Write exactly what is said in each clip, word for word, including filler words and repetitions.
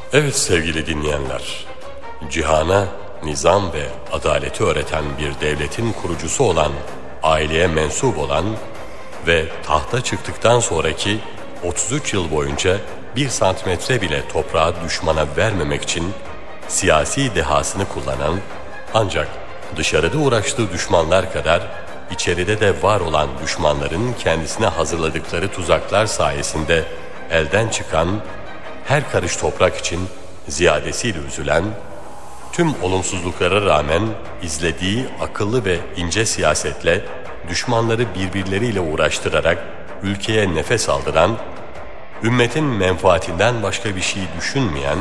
Evet sevgili dinleyenler, cihana nizam ve adaleti öğreten bir devletin kurucusu olan, aileye mensup olan ve tahta çıktıktan sonraki otuz üç yıl boyunca bir santimetre bile toprağı düşmana vermemek için siyasi dehasını kullanan, ancak dışarıda uğraştığı düşmanlar kadar içeride de var olan düşmanların kendisine hazırladıkları tuzaklar sayesinde elden çıkan, her karış toprak için ziyadesiyle üzülen, tüm olumsuzluklara rağmen izlediği akıllı ve ince siyasetle düşmanları birbirleriyle uğraştırarak ülkeye nefes aldıran, ümmetin menfaatinden başka bir şey düşünmeyen,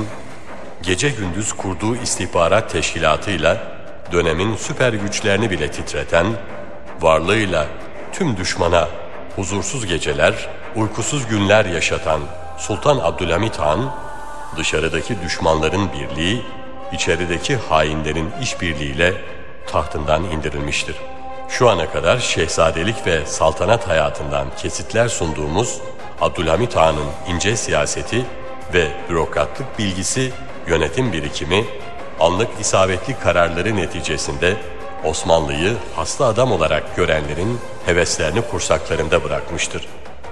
gece gündüz kurduğu istihbarat teşkilatıyla dönemin süper güçlerini bile titreten, varlığıyla tüm düşmana huzursuz geceler, uykusuz günler yaşatan Sultan Abdülhamit Han, dışarıdaki düşmanların birliği, içerideki hainlerin işbirliğiyle tahtından indirilmiştir. Şu ana kadar şehzadelik ve saltanat hayatından kesitler sunduğumuz Abdülhamit Han'ın ince siyaseti ve bürokratlık bilgisi, yönetim birikimi, anlık isabetli kararları neticesinde Osmanlı'yı hasta adam olarak görenlerin heveslerini kursaklarında bırakmıştır.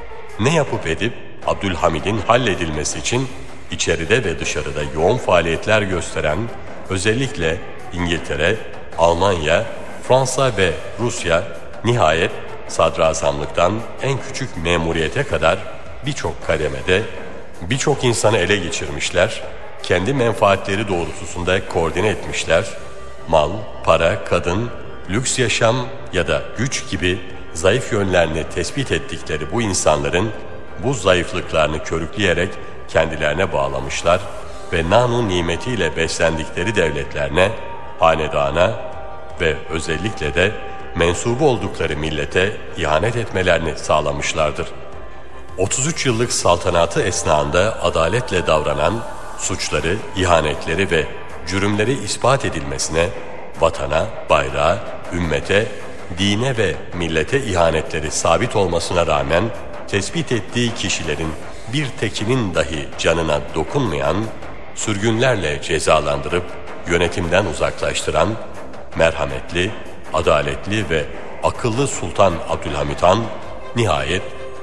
Ne yapıp edip Abdülhamid'in halledilmesi için içeride ve dışarıda yoğun faaliyetler gösteren, özellikle İngiltere, Almanya, Fransa ve Rusya nihayet sadrazamlıktan en küçük memuriyete kadar birçok kademede birçok insanı ele geçirmişler, kendi menfaatleri doğrultusunda koordine etmişler, mal, para, kadın, lüks yaşam ya da güç gibi zayıf yönlerini tespit ettikleri bu insanların bu zayıflıklarını körükleyerek kendilerine bağlamışlar ve nanu nimetiyle beslendikleri devletlerine, hanedana ve özellikle de mensubu oldukları millete ihanet etmelerini sağlamışlardır. otuz üç yıllık saltanatı esnasında adaletle davranan, suçları, ihanetleri ve cürümleri ispat edilmesine, vatana, bayrağa, ümmete, dine ve millete ihanetleri sabit olmasına rağmen tespit ettiği kişilerin bir tekinin dahi canına dokunmayan, sürgünlerle cezalandırıp yönetimden uzaklaştıran, merhametli, adaletli ve akıllı Sultan Abdülhamit Han nihayet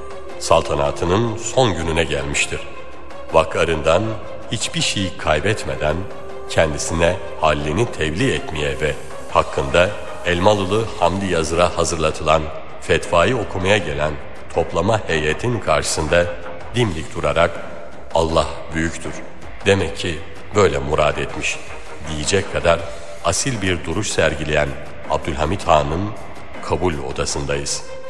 saltanatının son gününe gelmiştir. Vakarından hiçbir şey kaybetmeden kendisine hallini tebliğ etmeye ve hakkında Elmalılı Hamdi Yazır'a hazırlatılan fetvayı okumaya gelen toplama heyetin karşısında dimdik durarak Allah büyüktür, demek ki böyle murad etmiş diyecek kadar asil bir duruş sergileyen Abdülhamit Han'ın kabul odasındayız.